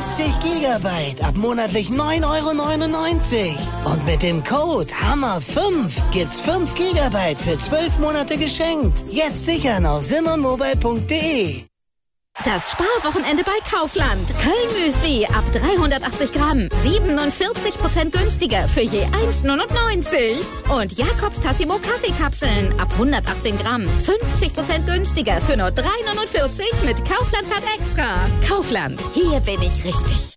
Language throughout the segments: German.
50 Gigabyte ab monatlich 9,99 €. Und mit dem Code HAMMER5 gibt's 5 Gigabyte für 12 Monate geschenkt. Jetzt sichern auf simmermobile.de. Das Sparwochenende bei Kaufland. Köln-Müsli ab 380 Gramm. 47% günstiger für je 1,99 €. Und Jakobs Tassimo Kaffeekapseln ab 118 Gramm. 50% günstiger für nur 3,49 € mit Kaufland-Card Extra. Kaufland, hier bin ich richtig.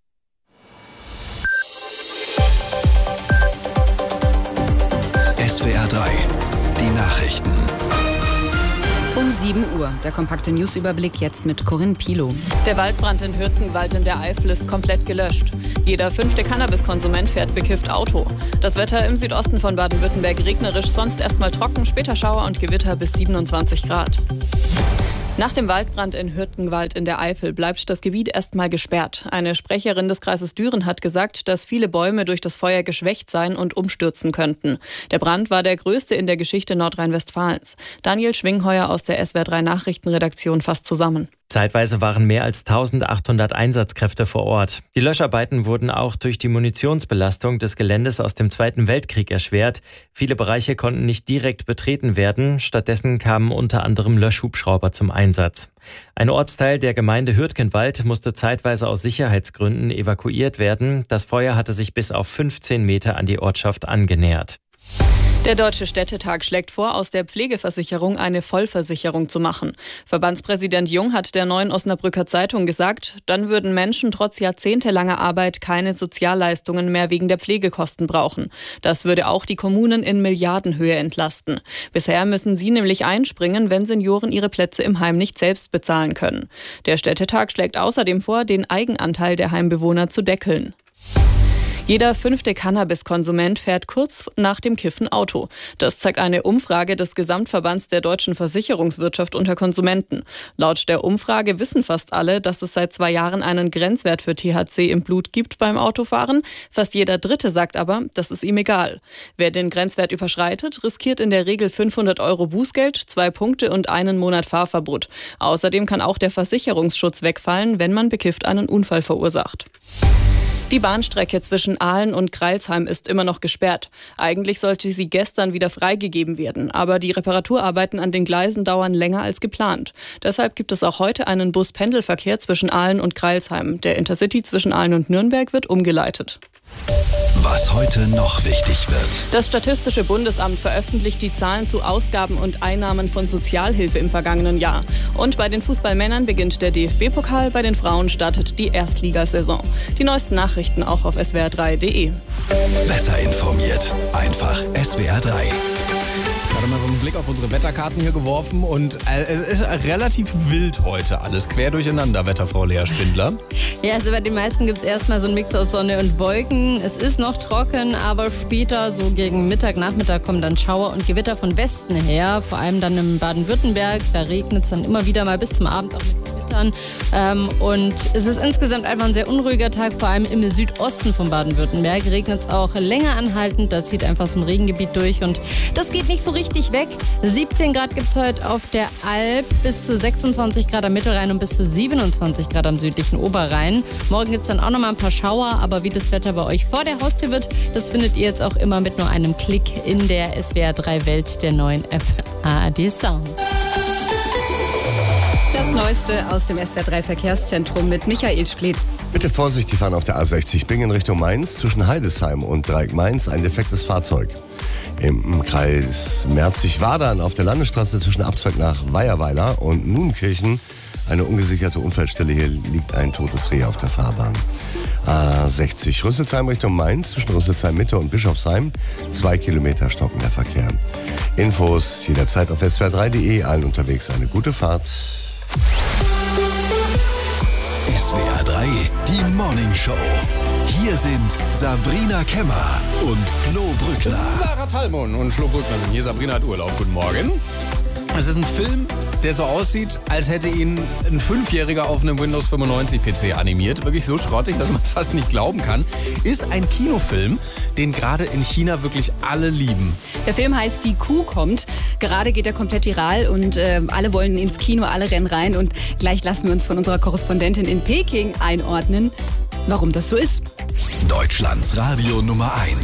SWR 3, die Nachrichten. Um 7 Uhr. Der kompakte Newsüberblick jetzt mit Corinne Pilow. Der Waldbrand in Hürtgenwald in der Eifel ist komplett gelöscht. Jeder 5. Cannabiskonsument fährt bekifft Auto. Das Wetter im Südosten von Baden-Württemberg regnerisch, sonst erstmal trocken, später Schauer und Gewitter bis 27 Grad. Nach dem Waldbrand in Hürtgenwald in der Eifel bleibt das Gebiet erstmal gesperrt. Eine Sprecherin des Kreises Düren hat gesagt, dass viele Bäume durch das Feuer geschwächt seien und umstürzen könnten. Der Brand war der größte in der Geschichte Nordrhein-Westfalens. Daniel Schwingheuer aus der SWR 3 Nachrichtenredaktion fasst zusammen. Zeitweise waren mehr als 1800 Einsatzkräfte vor Ort. Die Löscharbeiten wurden auch durch die Munitionsbelastung des Geländes aus dem Zweiten Weltkrieg erschwert. Viele Bereiche konnten nicht direkt betreten werden. Stattdessen kamen unter anderem Löschhubschrauber zum Einsatz. Ein Ortsteil der Gemeinde Hürtgenwald musste zeitweise aus Sicherheitsgründen evakuiert werden. Das Feuer hatte sich bis auf 15 Meter an die Ortschaft angenähert. Der Deutsche Städtetag schlägt vor, aus der Pflegeversicherung eine Vollversicherung zu machen. Verbandspräsident Jung hat der Neuen Osnabrücker Zeitung gesagt, dann würden Menschen trotz jahrzehntelanger Arbeit keine Sozialleistungen mehr wegen der Pflegekosten brauchen. Das würde auch die Kommunen in Milliardenhöhe entlasten. Bisher müssen sie nämlich einspringen, wenn Senioren ihre Plätze im Heim nicht selbst bezahlen können. Der Städtetag schlägt außerdem vor, den Eigenanteil der Heimbewohner zu deckeln. Jeder 5. Cannabiskonsument fährt kurz nach dem Kiffen Auto. Das zeigt eine Umfrage des Gesamtverbands der deutschen Versicherungswirtschaft unter Konsumenten. Laut der Umfrage wissen fast alle, dass es seit 2 Jahren einen Grenzwert für THC im Blut gibt beim Autofahren. Fast jeder Dritte sagt aber, das ist ihm egal. Wer den Grenzwert überschreitet, riskiert in der Regel 500 € Bußgeld, 2 Punkte und 1 Monat Fahrverbot. Außerdem kann auch der Versicherungsschutz wegfallen, wenn man bekifft einen Unfall verursacht. Die Bahnstrecke zwischen Aalen und Crailsheim ist immer noch gesperrt. Eigentlich sollte sie gestern wieder freigegeben werden, aber die Reparaturarbeiten an den Gleisen dauern länger als geplant. Deshalb gibt es auch heute einen Bus-Pendelverkehr zwischen Aalen und Crailsheim. Der Intercity zwischen Aalen und Nürnberg wird umgeleitet. Was heute noch wichtig wird. Das Statistische Bundesamt veröffentlicht die Zahlen zu Ausgaben und Einnahmen von Sozialhilfe im vergangenen Jahr. Und bei den Fußballmännern beginnt der DFB-Pokal, bei den Frauen startet die Erstligasaison. Die neuesten Nachrichten auch auf swr3.de. Besser informiert. Einfach SWR 3. Ich hatte mal so einen Blick auf unsere Wetterkarten hier geworfen und es ist relativ wild heute alles. Quer durcheinander, Wetterfrau Lea Spindler. Ja, also bei den meisten gibt es erstmal so einen Mix aus Sonne und Wolken. Es ist noch trocken, aber später, so gegen Mittag, Nachmittag, kommen dann Schauer und Gewitter von Westen her. Vor allem dann im Baden-Württemberg. Da regnet es dann immer wieder mal bis zum Abend auch mit Gewittern. Und es ist insgesamt einfach ein sehr unruhiger Tag, vor allem im Südosten von Baden-Württemberg. Regnet es auch länger anhaltend. Da zieht einfach so ein Regengebiet durch und das geht nicht so richtig weg. 17 Grad gibt es heute auf der Alp, bis zu 26 Grad am Mittelrhein und bis zu 27 Grad am südlichen Oberrhein. Morgen gibt es dann auch noch mal ein paar Schauer, aber wie das Wetter bei euch vor der Haustür wird, das findet ihr jetzt auch immer mit nur einem Klick in der SWR 3 Welt der neuen App ARD Sounds. Das Neueste aus dem SWR 3 Verkehrszentrum mit Michael Splitt. Bitte vorsichtig fahren auf der A60 Bingen Richtung Mainz. Zwischen Heidesheim und Dreieck-Mainz ein defektes Fahrzeug. Im Kreis Merzig-Wadern auf der Landesstraße zwischen Abzweig nach Weiherweiler und Nuenkirchen eine ungesicherte Unfallstelle. Hier liegt ein totes Reh auf der Fahrbahn. A60 Rüsselsheim Richtung Mainz zwischen Rüsselsheim Mitte und Bischofsheim 2 Kilometer stockender Verkehr. Infos jederzeit auf swr3.de. Allen unterwegs eine gute Fahrt. SWR 3, die Morning Show. Hier sind Sabrina Kemmer und Flo Brückner. Sarah Tallmann und Flo Brückner sind hier. Sabrina hat Urlaub. Guten Morgen. Es ist ein Film der so aussieht, als hätte ihn ein 5-Jähriger auf einem Windows 95 PC animiert. Wirklich so schrottig, dass man es fast nicht glauben kann. Ist ein Kinofilm, den gerade in China wirklich alle lieben. Der Film heißt Die Kuh kommt. Gerade geht er komplett viral und alle wollen ins Kino, alle rennen rein. Und gleich lassen wir uns von unserer Korrespondentin in Peking einordnen, warum das so ist. Deutschlands Radio Nummer 1.